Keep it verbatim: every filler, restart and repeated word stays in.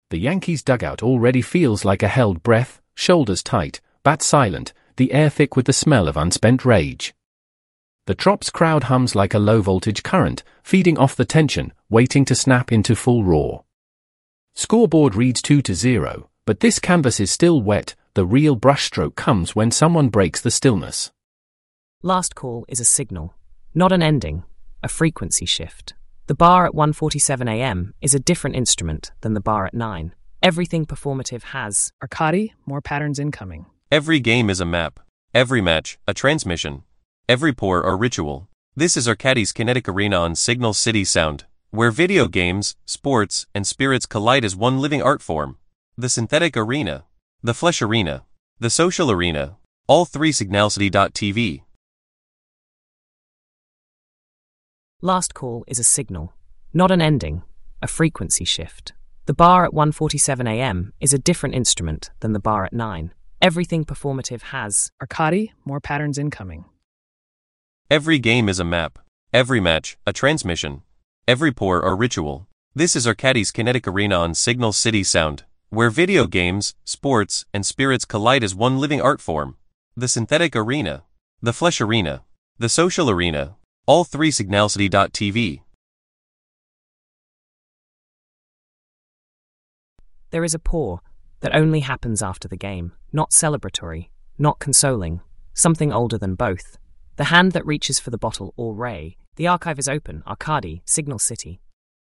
The Yankees dugout already feels like a held breath, shoulders tight, bat silent, the air thick with the smell of unspent rage. The Trops crowd hums like a low-voltage current, feeding off the tension, waiting to snap into full roar. Scoreboard reads two to zero, but this canvas is still wet. The real brushstroke comes when someone breaks the stillness. Last call is a signal, not an ending, a frequency shift. The bar at one forty-seven a m is a different instrument than the bar at nine. Everything performative has Arcadi, more patterns incoming. Every game is a map. Every match, a transmission. Every pour, a ritual. This is Arcadi's Kinetic Arena on Signal City Sound, where video games, sports, and spirits collide as one living art form. The synthetic arena, the flesh arena, the social arena, all three signalcity dot t v. Last call is a signal, not an ending, a frequency shift. The bar at one forty-seven a m is a different instrument than the bar at nine. Everything performative has Arcadi, more patterns incoming. Every game is a map. Every match, a transmission. Every pour, a ritual. This is Arcadi's Kinetic Arena on Signal City Sound, where video games, sports, and spirits collide as one living art form. The synthetic arena, the flesh arena, the social arena, all three signalcity dot t v. There is a pour that only happens after the game, not celebratory, not consoling, something older than both. The hand that reaches for the bottle or ray. The archive is open, Arcadi, Signal City.